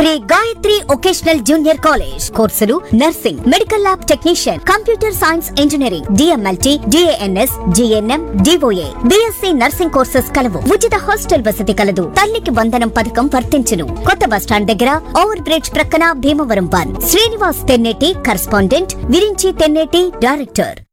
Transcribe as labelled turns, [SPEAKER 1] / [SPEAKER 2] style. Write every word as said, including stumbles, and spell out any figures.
[SPEAKER 1] Shri Gayatri vocational junior college. కోర్సులు nursing, medical lab technician, computer science engineering, DMLT, DNS, GNM, DOA, BSc nursing courses కలవు. ఉచిత hostel వసతి కలదు. తల్లికి వందనం పథకం వర్తించును. కొత్త బస్టాండ్ దగ్గర ఓవర్ బ్రిడ్జ్ ప్రక్కన Bhimavaram one. Srinivas Tenneti correspondent, Virinchi Tenneti director.